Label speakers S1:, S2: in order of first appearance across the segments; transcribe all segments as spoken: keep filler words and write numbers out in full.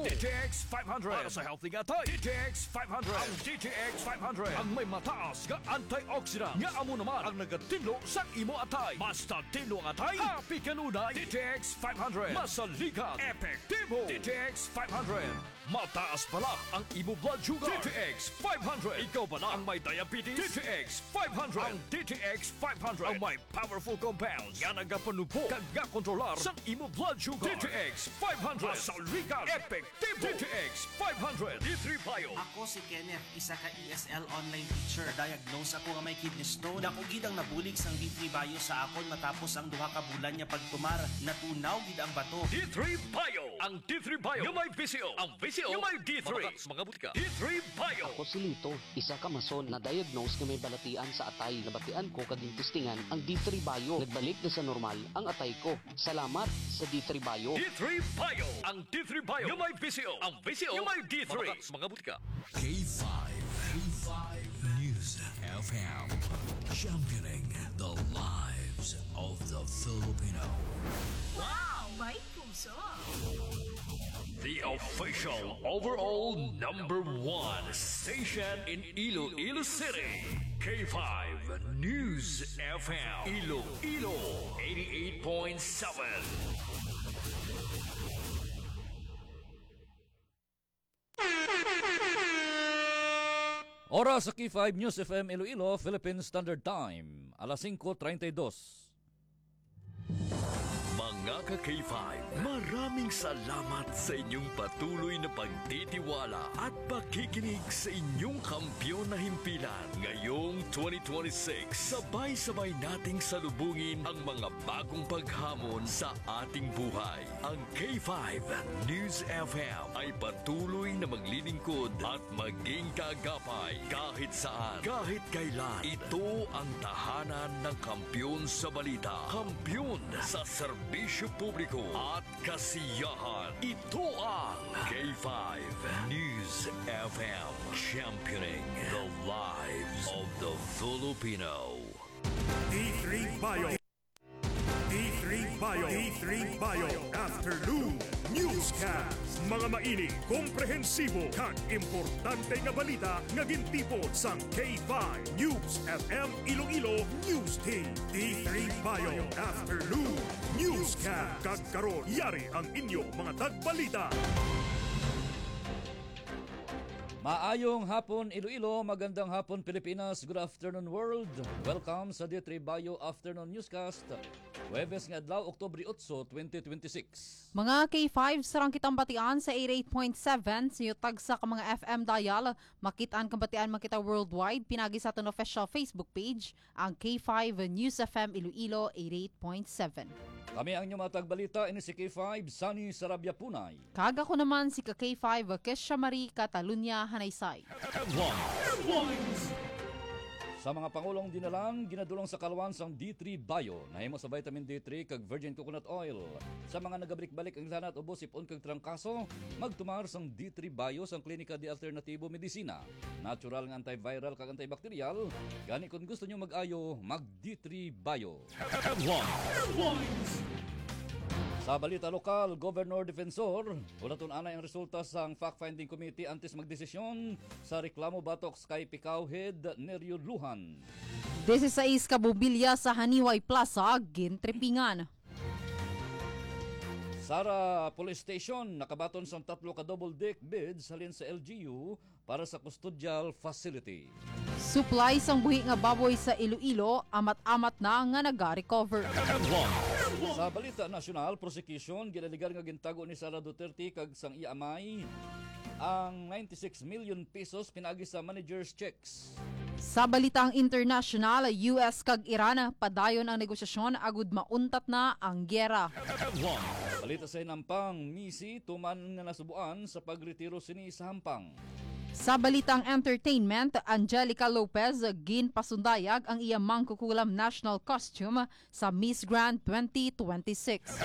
S1: D T X five hundred. Para sa healthy nga tayo. D T X five hundred. Ang D T X five hundred. Ang may mataas nga antioxidant. Nga amo naman ang nagatinlo sa imo atay. Basta tinlo ang atay, happy kanunay. D T X five hundred. Masaligan. Epektibo. D T X five hundred. Mataas pala ang imo blood sugar. D T X five hundred. Ikaw ba na ang may diabetes? D T X five hundred. Ang D T X five hundred ang may powerful compounds nga nagapanubo kag nga kontrolar sa imo blood sugar. D T X five hundred. Masaligan. Epektibo. D T X five hundred. D three Bio.
S2: Ako si Kenneth, isa ka E S L online teacher. Diagnose ako nga may kidney stone. Dako gid ang nabulig sang D three Bio sa akon matapos ang duha ka bulan niya pagtumar. Natunaw gid ang bato.
S1: D three Bio. Ang D three Bio nga may V C O. Ang V C O nga may D three. Mga butika. D three Bio.
S3: Ako si Lito, isa ka mason na diagnose nga may balatian sa atay. Nabatian ko kaging testingan ang D three Bio. Nagbalik na sa normal ang atay ko. Salamat sa D three Bio.
S1: D three Bio. Ang D three Bio nga may V C O. Ang V C O nga may D three. Mga butika.
S4: K five. K five News F M. Championing the lives of the Filipino.
S5: Wow! May puso!
S1: The official overall number one station in Iloilo City. K five News F M. Iloilo eighty-eight point seven.
S6: Oras sa K five News F M Iloilo, Philippine Standard Time, alas singko treinta y dos.
S1: Mga ka-K five, maraming salamat sa inyong patuloy na pagtitiwala at pakikinig sa inyong kampyon na himpilan. Ngayong twenty twenty-six, sabay-sabay nating salubungin ang mga bagong paghamon sa ating buhay. Ang K five News F M ay patuloy na maglilingkod at maging kaagapay kahit saan, kahit kailan. Ito ang tahanan ng kampyon sa balita, kampyon sa serbisyo publiko at kasiyahan. Ito ang K five News F M, championing the lives of the Filipino.
S7: D three Bio. D three Bio. D three Bio. Afternoon Newscast. Mga mainit, komprehensibo, kag importante nga balita nga gintipon sang K five News F M Iloilo News Team. D three Bio. Afternoon Newscast. Kag karon yari ang inyo mga tagbalita.
S6: Maayong hapon Iloilo, magandang hapon Pilipinas, good afternoon world. Welcome sa D three Bio Afternoon Newscast. Huwebes nga adlaw, Oktubre eight, twenty twenty-six.
S8: Mga K five, sarang kitang batian sa eighty-eight point seven sa yutag sa mga F M dial. Makitaan kang batian makita worldwide. Pinagi sa aton official Facebook page, ang K five News F M Iloilo eighty-eight point seven.
S6: Kami ang inyong matag balita, ini si K five, Sunny Sarabia Punay.
S8: Kaga ko naman si K five, Kesha Marie Catalunya Hanaysay.
S6: Sa mga pangulong dinalang, ginadulong sa kalwan sang D three Bio, nahimo sa vitamin D three kag virgin coconut oil. Sa mga nagabalik-balik ang lanat ubos ipon kag trangkaso, magtumar sang D three Bio sang Klinika de Alternativo Medicina. Natural nga antiviral kag antibacterial. Gani kung gusto nyo mag-ayo, mag D three Bio. Sa balita lokal, Governor Defensor, ulaton anay ang resulta sa fact-finding committee antes magdesisyon sa reklamo batok kay Picao Head Nerio Luhan.
S8: sixteen ka bubilya sa Haniway Plaza, gintripingan.
S6: Sara Police Station, nakabaton sa tatlo ka double-deck beds halin sa L G U para sa custodial facility.
S8: Supply sang buhi nga baboy sa Iloilo, amat-amat na nga naga-recover.
S6: Sa balita nasyonal, prosecution, ginaligar nga gintago ni Sara Duterte kag sang iamay ang ninety-six million pesos pinagi sa manager's checks.
S8: Sa balitang international, U S kag Iran, padayon ang negosasyon agud mauntat na ang gyera.
S6: Balita sa Hampang, Misi, tuman nga nasubuan sa pagretiro sini sa Hampang.
S8: Sa balitang entertainment, Angelica Lopez ginpasundayag ang iyang mangkukulam national costume sa Miss Grand twenty twenty-six.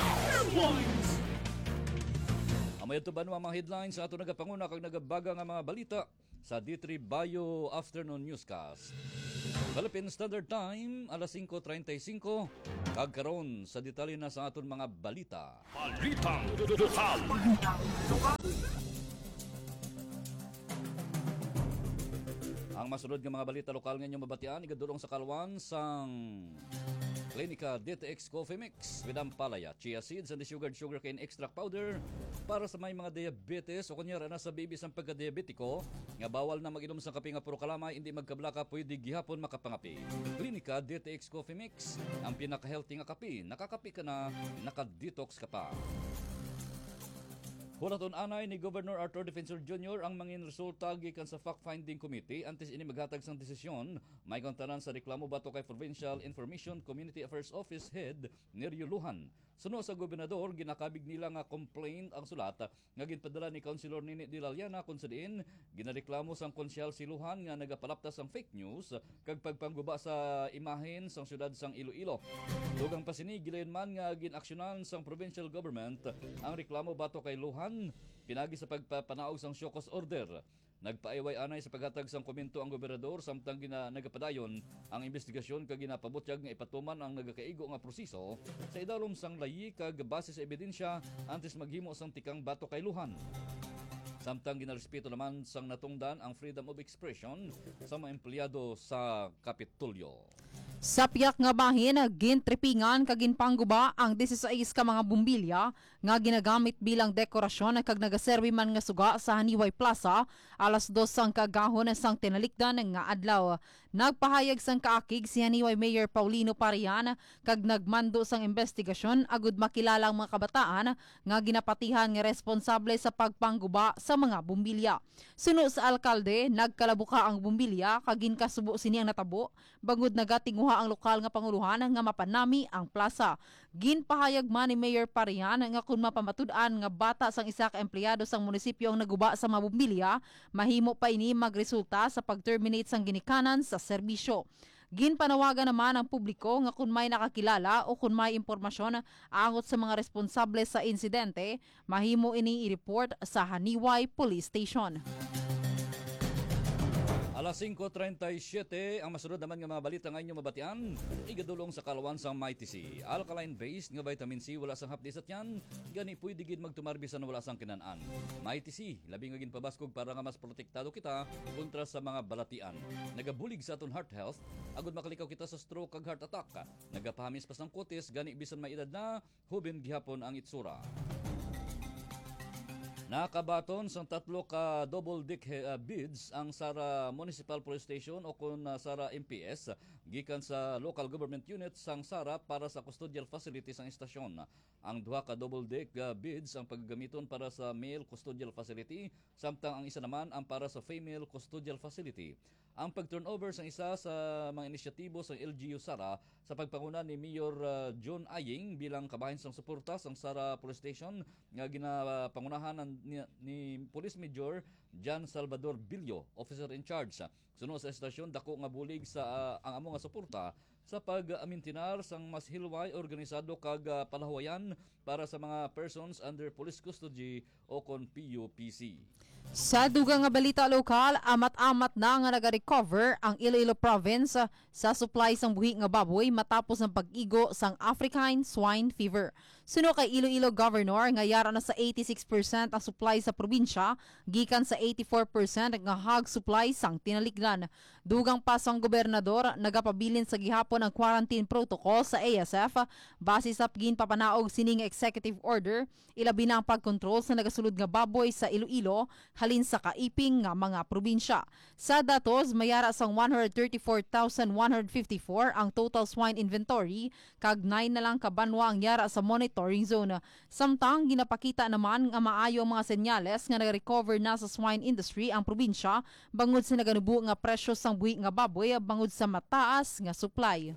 S6: Amay ito ba naman mga headlines sa ato nagapanguna kag nagabaga nga mga balita sa D three Bio Afternoon Newscast. Philippine Standard Time, alas singko treinta y cinco. Kag karon sa detalye na sa aton mga balita.
S1: Balitang lokal.
S6: Ang masunod nga mga balita lokal nga inyong mabatian, igadulong sa kalwan sang Clinica D T X Coffee Mix with ampalaya, chia seeds and the sugared sugarcane extract powder para sa may mga diabetes o kunyara na sa babies ang pagka-diabetiko nga bawal na mag-inom sa kape nga puro kalamay, hindi magkablaka, pwede gihapon makapangapi. Clinica D T X Coffee Mix, ang pinaka-healthy nga kape. Nakakapi ka na, naka-detox ka pa. Hulaton anay ni Governor Arthur Defensor Junior ang mangin resulta gikan sa fact-finding committee antes ini maghatag sang desisyon may kontanan sa reklamo bato kay Provincial Information Community Affairs Office Head Neryo Luhan. Suno sa gobernador, ginakabig nila nga complaint ang sulat nga ginpadala ni Councilor Nini Dilaliana kung sa diin ginareklamo sang konsyal si Luhan nga nagapalaptas sang fake news kag pagpangguba sa imahen sang syudad sang Iloilo. Dugang pasini gilayon man nga ginaksyonan sang provincial government ang reklamo bato kay Luhan pinagi sa pagpapanaog sang show cause order. Nagpaiway anay sa paghatag sang komento ang gobernador samtang gina nagapadayon ang investigasyon kag ginapabutyag nga ipatuman ang nagakaigo nga proseso sa idalom sang layi kag base sa ebidensya antes maghimo sang tikang bato kay Luhan. Samtang ginarespeto naman sang natungdan ang freedom of expression sa mga empleyado sa Kapitolyo.
S8: Sa piyak nga bahin, gintripingan kagin pangguba ang desisayis ka mga bumbilya nga ginagamit bilang dekorasyon kag nagaserbi man nga suga sa Haniway Plaza alas dos sang kagahon sang tinalikdan nga adlaw. Nagpahayag sang kaakig si Haniway Mayor Paulino Parian kag nagmando sang investigasyon agud makilalang mga kabataan nga ginapatihan nga responsable sa pagpangguba sa mga bumbilya. Suno sa alkalde, nagkalabuka ang bumbilya kag ginkasubo siniyang natabo bangod nagatinguha ang lokal nga panguluhan nga mapanami ang plaza. Ginpahayag man ni Mayor Parian nga kung mapamatud-an nga bata sang isa ka empleyado sang munisipyo ang naguba sa mga bumbilya, mahimo pa ini magresulta sa pag-terminate sang ginikanan sa serbisyo. Ginpanawagan naman ang publiko nga kung may nakakilala o kung may impormasyon angot sa mga responsable sa insidente, mahimo ini i-report sa Haniway Police Station.
S6: Alas singko treinta y siete, ang masunod naman nga mga balita ngayon yung mabatian, igadulong sa kalawan sang Mighty C. Alkaline-based nga vitamin C wala sang hapdi sa tiyan, gani pwede gid magtumarbisan wala sang kinanaan. Mighty C, labi nga ginpabaskog para nga mas protektado kita kontra sa mga balatian. Nagabulig sa aton heart health, agud makalikaw kita sa stroke kag heart attack. Nagapahamis pa sang kutis, gani bisan may edad na, hubin gihapon ang itsura. Nakabaton sang tatlo ka double dick uh, bids ang Sara Municipal Police Station o kun uh, Sara M P S gikan sa local government unit sang Sara para sa custodial facility sang istasyon. Ang duha ka double dick uh, bids ang paggamiton para sa male custodial facility samtang ang isa naman ang para sa female custodial facility. Ang pag-turnover sang isa sa mga inisyatibo sa L G U Sara sa pagpanguna ni Mayor uh, John Aying bilang kabahin sang suporta sang Sara Police Station nga ginapangunahan ni, ni Police Major John Salvador Billo, officer in charge. Sunod sa estasyon dako nga bulig sa uh, ang amo nga suporta sa pag-amintinar sang mas hilway organisado kag uh, palahuwayan para sa mga persons under police custody o kon P U P C.
S8: Sa dugang nga balita lokal, amat-amat na nga naga-recover ang Iloilo Province sa supply sang buhi nga baboy matapos ang pag-igo sang African Swine Fever. Suno kay Iloilo Governor nga yara na sa eighty-six percent ang supply sa probinsya, gikan sa eighty-four percent nga hog supply sang tinalikdan. Dugang pa sang gobernador, nagapabilin sa gihapon ang quarantine protocol sa A S F base sa ginpapanaog sining executive order, ilabi na ang pagkontrol sa nagasulod nga baboy sa Iloilo halin sa kaiping nga mga probinsya. Sa datos, mayara sang one hundred thirty-four thousand one hundred fifty-four ang total swine inventory, kag nine na lang kabanwa ang yara sa monitoring zone. Samtang ginapakita naman nga maayo ang mga senyales nga nag-recover na sa swine industry ang probinsya bangod sa naganubo nga presyo sang buhi nga baboy bangod sa mataas nga supply.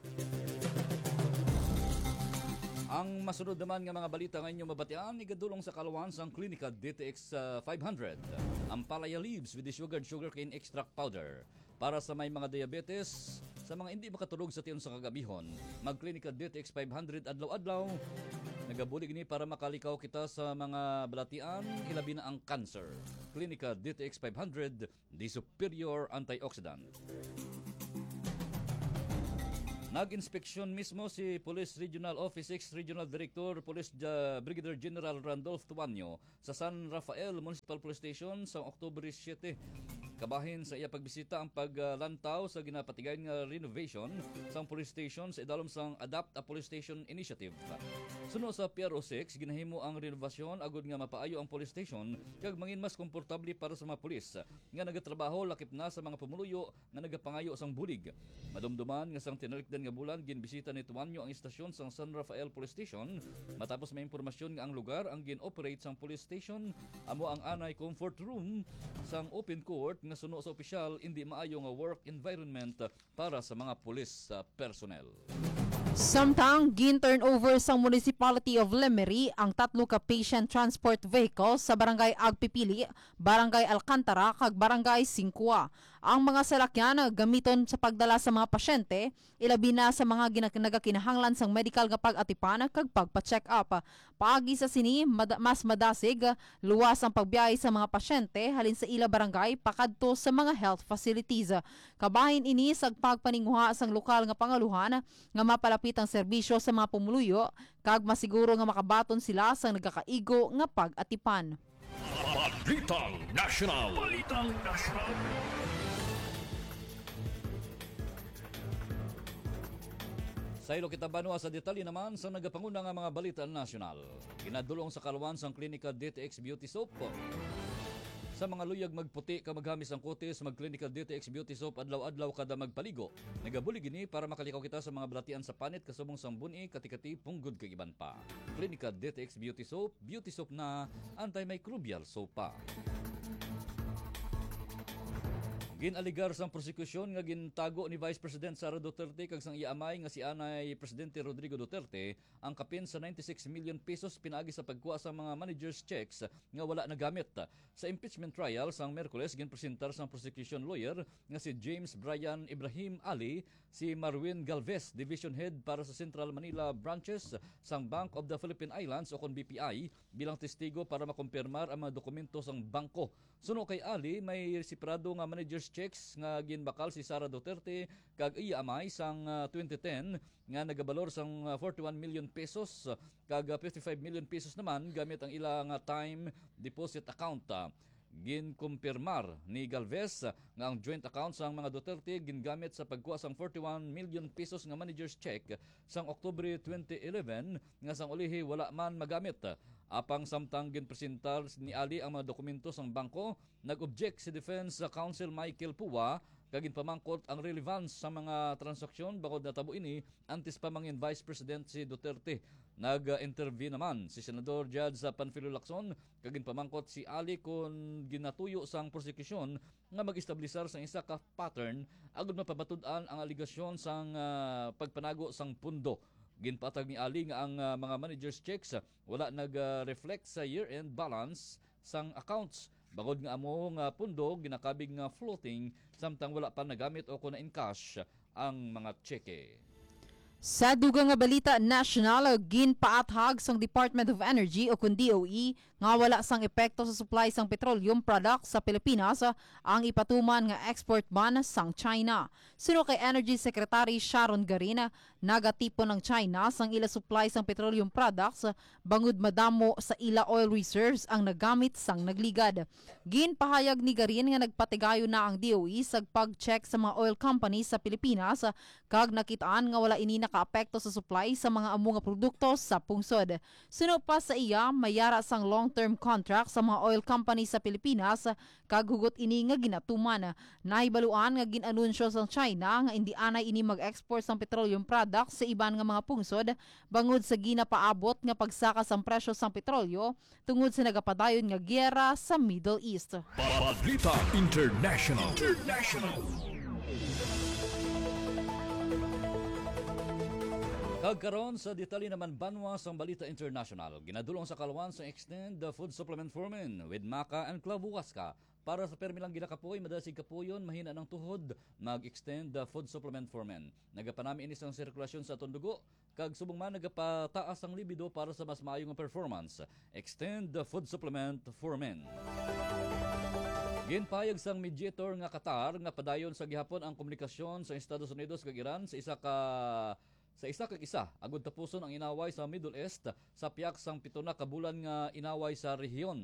S6: Ang masunod naman nga mga balita ngayon yung mabatian, igadulong sa kalawan sang Clinica D T X uh, five hundred. Ang palaya leaves with the sugared sugarcane extract powder. Para sa may mga diabetes, sa mga hindi makatulog sa tiyon sa kagabihon, mag-Clinica D T X five hundred adlaw-adlaw. Nagabulig ni para makalikaw kita sa mga balatian, ilabi na ang cancer. Clinica D T X five hundred, the superior antioxidant. Nag-inspeksyon mismo si Police Regional Office six Regional Director Police uh, Brigadier General Randolph Tuanyo sa San Rafael Municipal Police Station sa Oktubre siyete. Kabahin sa iya pagbisita ang paglantaw sa ginapatigay nga renovation sang police station sa idalom sang Adapt a Police Station Initiative. Suno sa P R O six, ginahimo ang renovasyon agud nga mapaayo ang police station kag mangin mas komportable para sa mga pulis nga nagatrabaho lakip na sa mga pumuluyo nga nagapangayo sang bulig. Madumduman nga sang tinalikdan nga bulan ginbisita ni Tuanyo ang istasyon sang San Rafael Police Station matapos may impormasyon nga ang lugar ang gin-operate sang police station amo ang anay comfort room sang open court nga suno sa opisyal hindi maayo nga work environment para sa mga pulis uh, personnel.
S8: Samtang gin-turn over sa Municipality of Lemery ang tatlo ka patient transport vehicles sa Barangay Agpipili, Barangay Alcantara kag Barangay Singkua. Ang mga salakyan gamiton sa pagdala sa mga pasyente, ilabi na sa mga nagakinahanglan sang medical nga pag-atipan kag pagpa-check up. Paagi sa sini, mad- mas madasig, luwas ang pagbiyahe sa mga pasyente halin sa ila barangay pakadto sa mga health facilities. Kabahin ini sa pagpaninguha sang lokal nga pangaluhan nga mapalapit ang serbisyo sa mga pumuluyo kag masiguro nga makabaton sila sa nagakaigo nga pag-atipan.
S1: Balitang National. Balitang National.
S6: Sa ilo kita banwa sa detalye naman sa nagapanguna nga mga balita nasyonal. Ginadulong sa kalwan sang klinika D T X Beauty Soap. Sa mga luyag magputi ka maghamis ang kutis, magklinika D T X Beauty Soap adlaw-adlaw kada magpaligo. Nagabuli gini para makalikaw kita sa mga balatian sa panit kasubong sang buni, katikati, punggod kag iban pa. Klinika D T X Beauty Soap, beauty soap na antimicrobial soap pa. Ginaligar sang prosekusyon nga gintago ni Vice President Sara Duterte kag sang iya amay nga si Anay Presidente Rodrigo Duterte ang kapin sa ninety-six million pesos pinaagi sa pagkuha sa mga managers checks nga wala nagamit. Sa impeachment trial sang Miyerkules ginpresentar sang prosecution lawyer nga si James Brian Ibrahim Ali si Marwin Galvez, Division Head para sa Central Manila branches sang Bank of the Philippine Islands o kon B P I bilang testigo para makumpirmar ang mga dokumento sang bangko. Suno kay Ali may resiprado nga managers checks nga ginbakal si Sara Duterte kag iya amay sang uh, twenty ten nga nagabalor sang uh, forty-one million pesos kag uh, fifty-five million pesos naman gamit ang ilang uh, time deposit account. Uh, ginkumpirmar ni Galvez uh, nga ang joint account sang mga Duterte gingamit sa pagkuha sang forty-one million pesos nga managers check sang Oktubre twenty eleven nga sang ulihi wala man magamit. Apang samtang ginpresentar ni Ali ang mga dokumento sang bangko, nag-object si Defense Counsel Michael Puwa kag ginpamangkot ang relevance sa mga transaksyon bakod natabo ini antes pa mangin Vice President si Duterte. Nag-intervene naman si Senador Judge Panfilo Lacson kag ginpamangkot si Ali kon ginatuyo sang prosekusyon nga mag-establisar sang isa ka pattern agud mapabatud-an ang aligasyon sang uh, pagpanago sang pundo. Ginpatag ni Ali nga ang uh, mga managers checks uh, wala nag-reflect uh, sa year-end balance sang accounts. Bagod nga amo nga pundo ginakabig nga floating samtang wala pa nagamit o kuna in cash ang mga cheque.
S8: Sa dugang nga balita national, ginpaathag sang Department of Energy o kun D O E nga wala sang epekto sa supply sang petroleum products sa Pilipinas ang ipatuman nga export ban sang China. Suno kay Energy Secretary Sharon Garina, nagatipon ng China sang ila supply sang petroleum products bangod madamo sa ila oil reserves ang nagamit sang nagligad. Ginpahayag ni Garin nga nagpatigayo na ang D O E sa pag-check sa mga oil companies sa Pilipinas kag nakitaan nga wala ini nakaapekto sa supply sa mga amo nga produkto sa pungsod. Suno pa sa iya, mayara sang long-term contract sa mga oil companies sa Pilipinas kag hugot ini nga ginatuman. Nahibaluan nga ginanunsyo sang China nga hindi anay ini mag-export sang petroleum products sa iban nga mga pungsod bangod sa ginapaabot nga pagsaka sang presyo sang petrolyo tungod sa nagapadayon nga giyera sa Middle East.
S1: Balita International. International.
S6: Kagkaroon sa detalye naman banwa sang Balita International, ginadulong sa kalwan sa Extend the Food Supplement for Men with Maca and Klabuwaska. Para sa permilang ginakapoy, madasig kapuyon, mahina ng tuhod, mag-extend the food supplement for men. Nagapanami inis ang sirkulasyon sa tundugo, kag subong man nagapataas ang libido para sa mas maayong performance. Extend the food supplement for men. Ginpayag sang mediator nga Qatar nga padayon sa gihapon ang komunikasyon sa Estados Unidos kag Iran sa isa ka Sa isa kag isa, agud tapuson ang inaway sa Middle East sa piyak sang pito na ka bulan nga inaway sa rehiyon.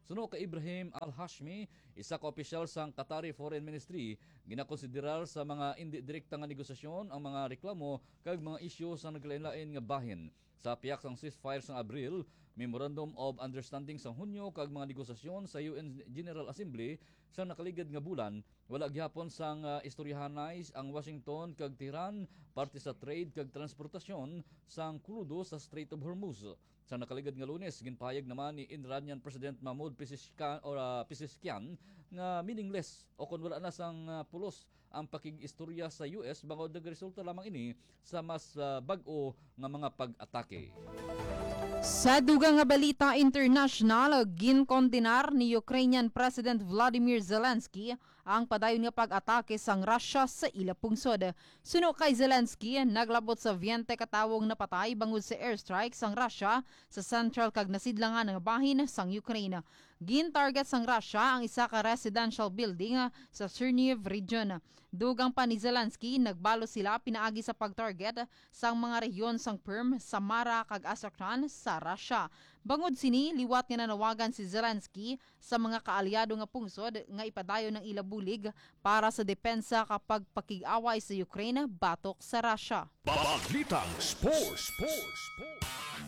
S6: Suno kay Ibrahim Al-Hashmi, isa ka opisyal sang Qatari Foreign Ministry, ginakonsiderar sa mga indi direkta nga negosasyon ang mga reklamo kag mga isyu sa naglain-lain nga bahin. Sa piyak sang ceasefire sang Abril, Memorandum of Understanding sang Hunyo kag mga negosasyon sa U N General Assembly sa nakaligad nga bulan, wala gihapon sang uh, istoryahanay ang Washington kag Tehran parte sa trade kag transportasyon sang krudo sa Strait of Hormuz. Sa nakaligad nga Lunes, ginpahayag naman ni Iranian President Mahmoud Pezeshkian or uh, Pezeshkian nga meaningless o kung wala na sang uh, pulos ang pakig-istorya sa U S bangod nagresulta lamang ini sa mas uh, bag-o nga mga pag-atake.
S8: Sa dugang nga balita international, ginkondenar ni Ukrainian President Vladimir Zelensky ang padayon nga pag-atake sang Russia sa ila pungsod. Suno kay Zelensky, naglabot sa twenty katawong napatay bangod sa airstrike sang Russia sa central kag nasidlangan nga bahin sang Ukraine. Gin-target sang Russia ang isa ka residential building sa Chernihiv region. Dugang pa ni Zelensky, nagbalo sila pinaagi sa pag-target sang mga rehiyon sang Perm, Samara kag Astrakhan sa Russia. Bangod sini, liwat nga nanawagan si Zelensky sa mga kaalyado nga pungsod nga ipadayon ng ilabulig para sa depensa kapag pakig-away sa Ukraine batok sa Russia.
S7: Balitang Sports. Sports. Sports.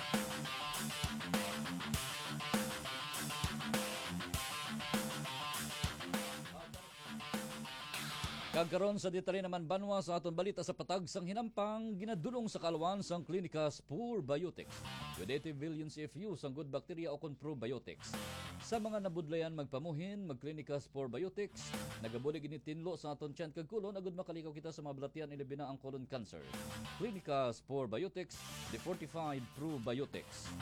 S6: Kagkaroon sa ditari naman banwa sa aton balita sa patag sang hinampang ginadulong sa kalwan sang klinika Spur Biotics. Udete Villian C F U sang good bacteria o kon probiotics. Sa mga nabudlayan magpamuhin, magklinika Spur Biotics, nagabulig ini tinlo sa aton tiyan kag kulon agud makalikaw kita sa mga balatian ilabi na ang colon cancer. Klinika Spur Biotics, the fortified probiotics.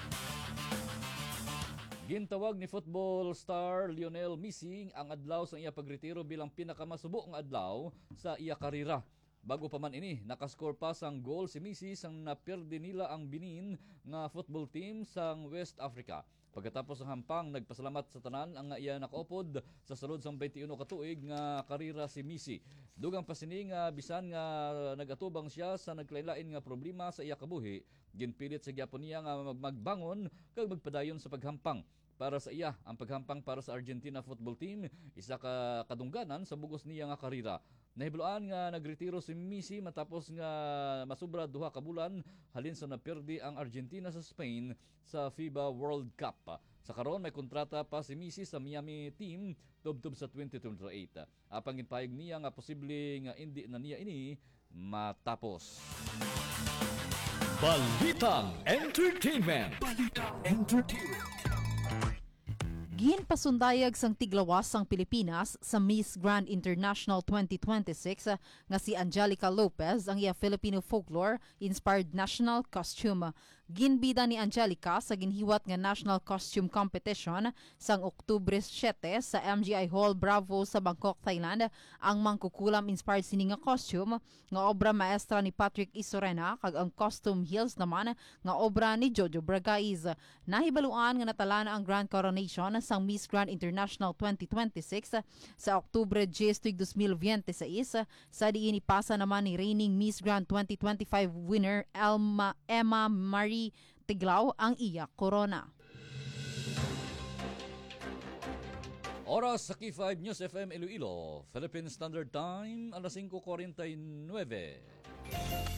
S6: Gintawag ni football star Lionel Messi ang adlaw sa iya pagretiro bilang pinakamasubo nga adlaw sa iya karera. Bago pa man ini, nakascore pa sang goal si Messi sang naperde nila ang binin nga football team sang West Africa. Pagkatapos ng hampang, nagpasalamat sa tanan ang iya nakaupod sa sulod sang twenty-one ka tuig nga karera si Messi. Dugang pasini nga bisan nga nagatubang siya sa naglain-lain nga problema sa iya kabuhi, ginpilit sa gyapon niya nga magbangon kag magpadayon sa paghampang. Para sa iya, ang paghampang para sa Argentina football team, isa ka kadungganan sa bugos niya nga karera. Nahibuloan nga nagretiro si Messi matapos nga masubra duha ka bulan halin sa naperde ang Argentina sa Spain sa FIBA World Cup. Sa karon may kontrata pa si Messi sa Miami team tubtob sa twenty twenty-eight. Apang ginpahayag niya nga posible nga hindi na niya ini matapos.
S1: Balitang Entertainment. Balitang Entertainment.
S8: Ginpasundayag sang tiglawas sang Pilipinas sa Miss Grand International twenty twenty-six nga si Angelica Lopez ang iya Filipino folklore inspired national costume. Ginbida ni Angelica sa ginhiwat nga National Costume Competition sang Oktubre seven sa M G I Hall Bravo sa Bangkok, Thailand ang mangkukulam inspired sini nga costume nga obra maestra ni Patrick Isorena kag ang Costume Heels naman nga obra ni Jojo Bragaiz. Nahibaluan nga natala na ang Grand Coronation sang Miss Grand International twenty twenty-six sa Oktubre ten, twenty twenty-six sa diin ipasa naman ni reigning Miss Grand twenty twenty-five winner Elma Emma Marie Tiglao ang iya corona.
S6: Oras sa K five News F M Iloilo, Philippine Standard Time, alas five forty-nine.